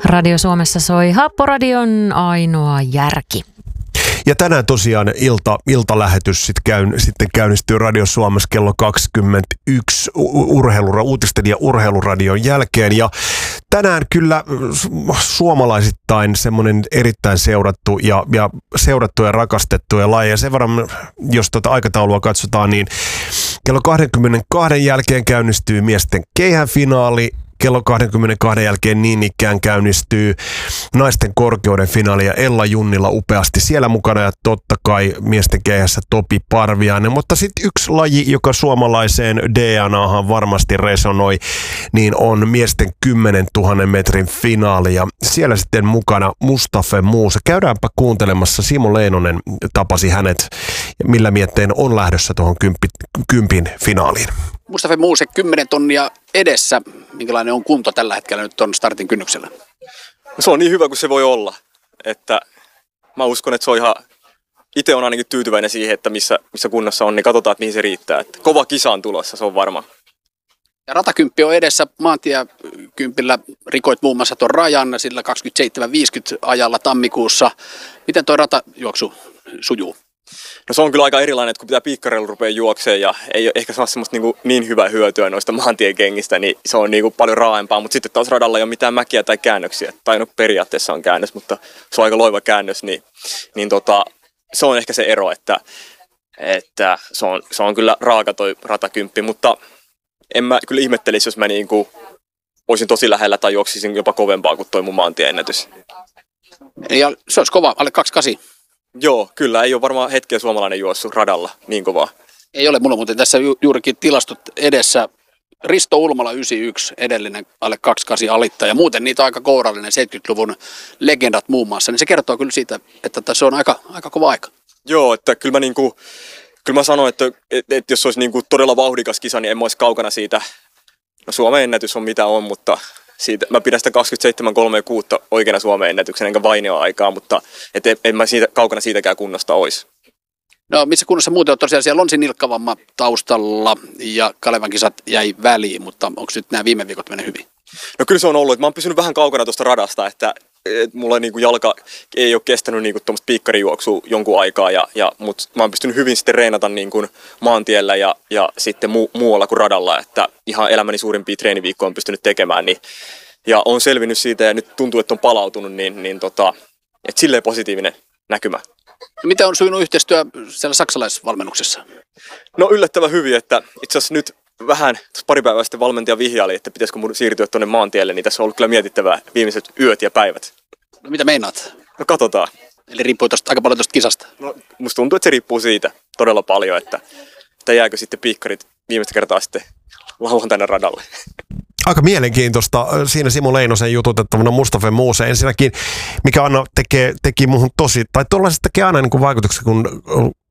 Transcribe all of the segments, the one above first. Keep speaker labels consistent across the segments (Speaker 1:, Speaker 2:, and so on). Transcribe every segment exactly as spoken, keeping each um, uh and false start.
Speaker 1: Radio Suomessa soi Happoradion ainoa järki.
Speaker 2: Ja tänään tosiaan ilta, iltalähetys sit käyn, sitten käynnistyy Radio Suomessa kello kaksikymmentäyksi urheilura, uutisten ja urheiluradion jälkeen. Ja tänään kyllä suomalaisittain semmoinen erittäin seurattu ja, ja seurattu ja rakastettu ja laji. Ja sen verran, jos tuota aikataulua katsotaan, niin kello kaksikymmentäkaksi jälkeen käynnistyy miesten keihäfinaali. Kello kaksikymmentäkaksi jälkeen niin ikään käynnistyy naisten korkeuden finaali ja Ella Junnila upeasti siellä mukana ja totta kai miesten keihässä Topi Parviainen. Mutta sitten yksi laji, joka suomalaiseen D N A:han varmasti resonoi, niin on miesten kymmenentuhannen metrin finaali ja siellä sitten mukana Mustafa Muuse. Käydäänpä kuuntelemassa, Simo Leinonen tapasi hänet, millä mietteen on lähdössä tuohon kympi, kympin finaaliin.
Speaker 3: Mustafa Muuse, kymmenen tonnia edessä. Minkälainen on kunto tällä hetkellä nyt tuon startin kynnyksellä?
Speaker 4: Se on niin hyvä kuin se voi olla. Että mä uskon, että se on ihan... Itse on ainakin tyytyväinen siihen, että missä, missä kunnossa on, niin katsotaan, että mihin se riittää. Että kova kisa on tulossa, se on varma.
Speaker 3: Ja ratakymppi on edessä. Maantiekympillä rikoit muun muassa tuon rajan sillä kaksikymmentäseitsemän viisikymmentä ajalla tammikuussa. Miten tuo ratajuoksu sujuu?
Speaker 4: No se on kyllä aika erilainen, että kun pitää piikkareilla rupea juokseen ja ei ehkä saa semmoista niin, niin hyvää hyötyä noista maantiekengistä, niin se on niin kuin paljon raaempaa. Mutta sitten taas radalla ei ole mitään mäkiä tai käännöksiä. Tai no periaatteessa on käännös, mutta se on aika loiva käännös. Niin, niin tota, se on ehkä se ero, että, että se, on, se on kyllä raaka toi ratakymppi. Mutta en mä kyllä ihmettelisi, jos mä niin kuin olisin tosi lähellä tai juoksisin jopa kovempaa kuin toi mun maantieennätys.
Speaker 3: Ja se olisi kova, alle kaksikymmentäkahdeksan.
Speaker 4: Joo, kyllä. Ei ole varmaan hetkeä suomalainen juossut radalla niin kovaa.
Speaker 3: Ei ole. Mulla on muuten tässä ju- juurikin tilastot edessä. Risto Ulmala yhdeksänkymmentäyksi, edellinen alle kaksikymmentäkahdeksan alittaja. Muuten niitä on aika kourallinen, seitsemänkymmentäluvun legendat muun muassa. Niin se kertoo kyllä siitä, että se on aika, aika kova aika.
Speaker 4: Joo, että kyllä mä, niinku, kyllä mä sanoin, että, että, että jos olisi niinku todella vauhdikas kisa, niin en mä olisi kaukana siitä. No Suomen ennätys on mitä on, mutta... Siitä, mä pidän sitä kaksikymmentäseitsemän kolmekymmentäkuusi oikeana Suomen ennätyksen, enkä vainioa aikaa, mutta et en, en mä siitä, kaukana siitäkään kunnosta olisi.
Speaker 3: No missä kunnossa muuten on tosiaan siellä Lonsi Nilkkavamma taustalla ja Kalevan kisat jäi väliin, mutta onko nyt nämä viime viikot mennyt hyvin?
Speaker 4: No kyllä se on ollut, että mä oon pysynyt vähän kaukana tuosta radasta, että et mulla niinku jalka ei ole kestänyt niinku tuommoista piikkarijuoksua jonkun aikaa, ja, ja, mutta mä oon pystynyt hyvin sitten reenata niinku maantiellä ja, ja sitten mu, muualla kuin radalla, että ihan elämäni suurimpia treeniviikkoja on pystynyt tekemään, niin, ja on selvinnyt siitä ja nyt tuntuu, että on palautunut, niin, niin tota, että silleen positiivinen näkymä.
Speaker 3: No, miten on sujunut yhteistyö siellä saksalaisvalmennuksessa?
Speaker 4: No yllättävän hyvin, että itse asiassa nyt vähän pari päivää sitten valmentaja vihjaili, että pitäisikö mun siirtyä tuonne maantielle, niin tässä on ollut kyllä mietittävää viimeiset yöt ja päivät.
Speaker 3: No mitä meinaat?
Speaker 4: No katsotaan.
Speaker 3: Eli riippuu tosta, aika paljon tuosta kisasta?
Speaker 4: No musta tuntuu, että se riippuu siitä todella paljon, että, että jääkö sitten piikkarit viimeistä kertaa sitten lauantaina radalle.
Speaker 2: Aika mielenkiintoista. Siinä Simo Leinosen jututettavana Mustafa Muuse. Ensinnäkin, mikä aina tekee, teki muuhun tosi, tai tuollaiset tekee aina niin kuin vaikutuksia, kun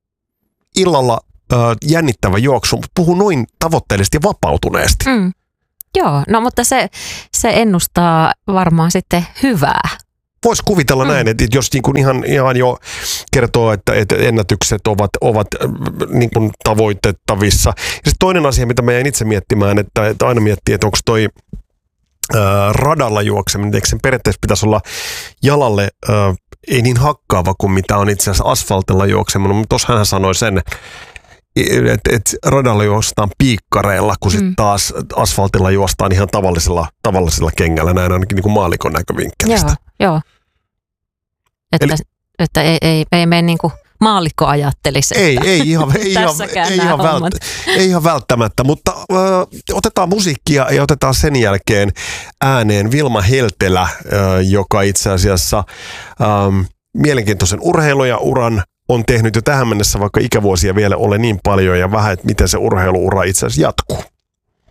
Speaker 2: illalla äh, jännittävä juoksu puhuu noin tavoitteellisesti ja vapautuneesti.
Speaker 1: Mm. Joo, no mutta se, se ennustaa varmaan sitten hyvää. Voisi
Speaker 2: kuvitella mm. näin, että jos niin kuin ihan, ihan jo kertoo, että, että ennätykset ovat, ovat niin kuin tavoitettavissa. Ja sitten toinen asia, mitä mä jäin itse miettimään, että, että aina miettii, että onko toi ää, radalla juokseminen, eikö sen periaatteessa pitäisi olla jalalle ää, ei niin hakkaava kuin mitä on itse asiassa asfaltilla juokseminen, mutta tuossa hän sanoi sen, että et radalla juostaan piikkareilla, kun sitten mm. taas asfaltilla juostaan ihan tavallisella, tavallisella kengällä, näin ainakin niin kuin maalikon näkövinkkelistä.
Speaker 1: Joo, joo. Että,
Speaker 2: Eli,
Speaker 1: että ei, ei, ei mene niin kuin maallikko ajattelisi.
Speaker 2: Ei, ei ihan, ei ihan, ei ihan, vält, ei ihan välttämättä, mutta ö, otetaan musiikkia ja otetaan sen jälkeen ääneen Vilma Heltelä, ö, joka itse asiassa ö, mielenkiintoisen urheilu ja uran on tehnyt jo tähän mennessä, vaikka ikävuosia vielä ole niin paljon ja vähän, että miten se urheiluura itse asiassa jatkuu.